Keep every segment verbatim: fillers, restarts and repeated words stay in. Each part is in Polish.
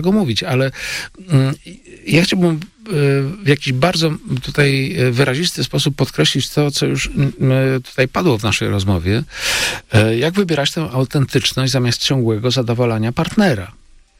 go mówić, ale ja chciałbym w jakiś bardzo tutaj wyrazisty sposób podkreślić to, co już tutaj padło w naszej rozmowie. Jak wybierać tę autentyczność zamiast ciągłego zadowalania partnera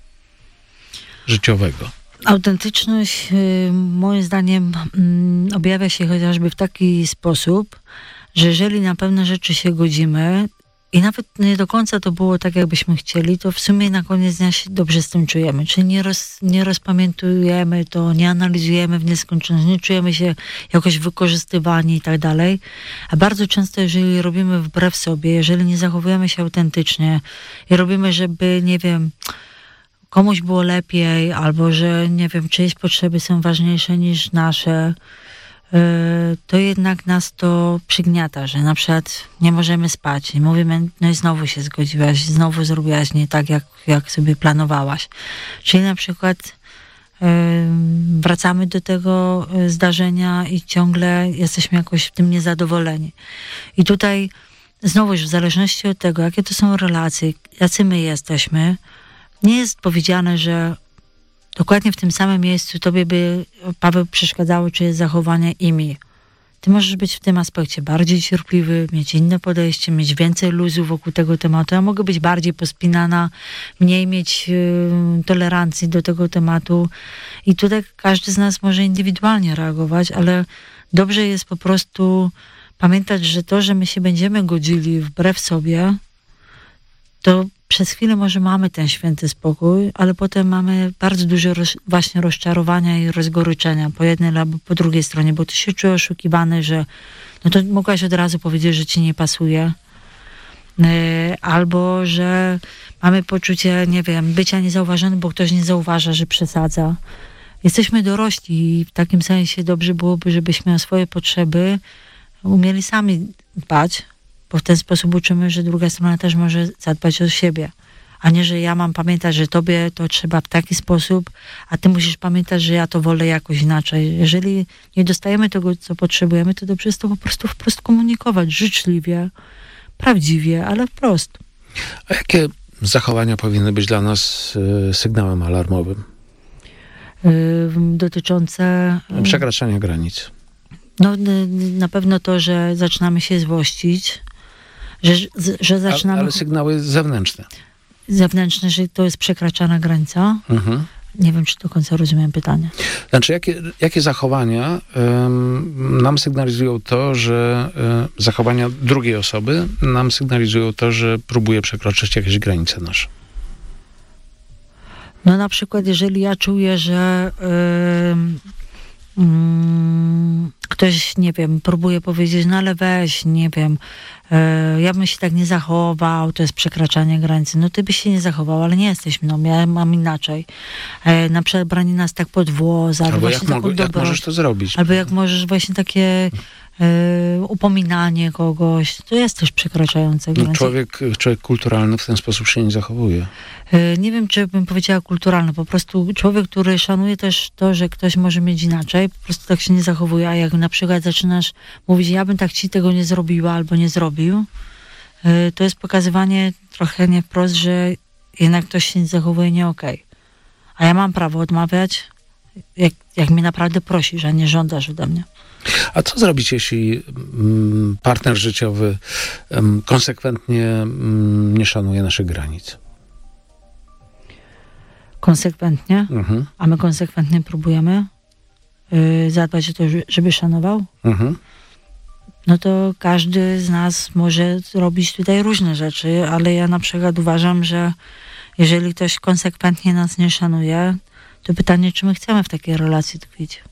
życiowego? Autentyczność moim zdaniem objawia się chociażby w taki sposób, że jeżeli na pewne rzeczy się godzimy i nawet nie do końca to było tak, jakbyśmy chcieli, to w sumie na koniec dnia się dobrze z tym czujemy. Czyli nie, roz, nie rozpamiętujemy to, nie analizujemy w nieskończoność, nie czujemy się jakoś wykorzystywani i tak dalej. A bardzo często, jeżeli robimy wbrew sobie, jeżeli nie zachowujemy się autentycznie i robimy, żeby, nie wiem, komuś było lepiej, albo że, nie wiem, czyjeś potrzeby są ważniejsze niż nasze, to jednak nas to przygniata, że na przykład nie możemy spać i mówimy, no i znowu się zgodziłaś, znowu zrobiłaś nie tak, jak, jak sobie planowałaś. Czyli na przykład yy, wracamy do tego zdarzenia i ciągle jesteśmy jakoś w tym niezadowoleni. I tutaj znowu w zależności od tego, jakie to są relacje, jacy my jesteśmy, nie jest powiedziane, że dokładnie w tym samym miejscu tobie by, Paweł, przeszkadzało czyjeś zachowanie i mi. Ty możesz być w tym aspekcie bardziej cierpliwy, mieć inne podejście, mieć więcej luzu wokół tego tematu. Ja mogę być bardziej pospinana, mniej mieć y, tolerancji do tego tematu. I tutaj każdy z nas może indywidualnie reagować, ale dobrze jest po prostu pamiętać, że to, że my się będziemy godzili wbrew sobie, to przez chwilę może mamy ten święty spokój, ale potem mamy bardzo dużo roz, właśnie rozczarowania i rozgoryczenia po jednej albo po drugiej stronie, bo ty się czujesz oszukiwany, że no to mogłaś od razu powiedzieć, że ci nie pasuje. Yy, albo, że mamy poczucie, nie wiem, bycia niezauważonym, bo ktoś nie zauważa, że przesadza. Jesteśmy dorośli i w takim sensie dobrze byłoby, żebyśmy o swoje potrzeby umieli sami dbać, bo w ten sposób uczymy, że druga strona też może zadbać o siebie. A nie, że ja mam pamiętać, że tobie to trzeba w taki sposób, a ty musisz pamiętać, że ja to wolę jakoś inaczej. Jeżeli nie dostajemy tego, co potrzebujemy, to dobrze jest to po prostu wprost komunikować, życzliwie, prawdziwie, ale wprost. A jakie zachowania powinny być dla nas y, sygnałem alarmowym? Yy, dotyczące... Yy, Przekraczania granic. No na pewno to, że zaczynamy się złościć, że, że zaczynamy... Ale, ale sygnały zewnętrzne. Zewnętrzne, że to jest przekraczana granica. Mhm. Nie wiem, czy do końca rozumiem pytanie. Znaczy, jakie, jakie zachowania um, nam sygnalizują to, że um, zachowania drugiej osoby nam sygnalizują to, że próbuje przekroczyć jakieś granice nasze? No na przykład, jeżeli ja czuję, że... Yy, Hmm, ktoś, nie wiem, próbuje powiedzieć, no ale weź, nie wiem, e, ja bym się tak nie zachował, to jest przekraczanie granicy. No ty byś się nie zachował, ale nie jesteś mną, ja mam inaczej. E, na przykład branie nas tak pod włos, albo, albo jak, mogę, jak możesz to zrobić? Albo jak możesz właśnie takie e, upominanie kogoś, to jest też przekraczające granicę. Człowiek, człowiek kulturalny w ten sposób się nie zachowuje. Nie wiem, czy bym powiedziała kulturalny. Po prostu człowiek, który szanuje też to, że ktoś może mieć inaczej, po prostu tak się nie zachowuje. A jak na przykład zaczynasz mówić, ja bym tak ci tego nie zrobiła albo nie zrobił, to jest pokazywanie trochę nie wprost, że jednak ktoś się nie zachowuje nie okej. A ja mam prawo odmawiać, jak, jak mnie naprawdę prosisz, a nie żądasz ode mnie. A co zrobić, jeśli partner życiowy konsekwentnie nie szanuje naszych granic? Konsekwentnie, mhm. a my konsekwentnie próbujemy yy, zadbać o to, żeby szanował, mhm. no to każdy z nas może robić tutaj różne rzeczy, ale ja na przykład uważam, że jeżeli ktoś konsekwentnie nas nie szanuje, to pytanie, czy my chcemy w takiej relacji tkwić.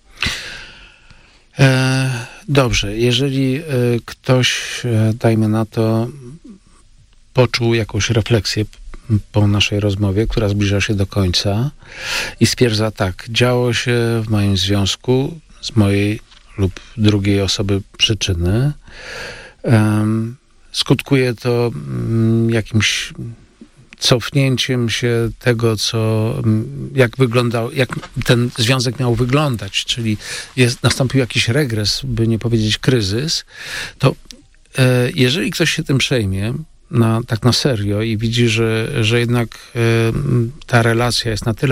E, dobrze, jeżeli e, ktoś, e, dajmy na to, poczuł jakąś refleksję po naszej rozmowie, która zbliża się do końca i stwierdza tak, działo się w moim związku z mojej lub drugiej osoby przyczyny. Um, skutkuje to um, jakimś cofnięciem się tego, co, jak wyglądał, jak ten związek miał wyglądać, czyli jest, nastąpił jakiś regres, by nie powiedzieć kryzys, to e, jeżeli ktoś się tym przejmie, na, tak na serio i widzi, że, że jednak ta relacja jest na tyle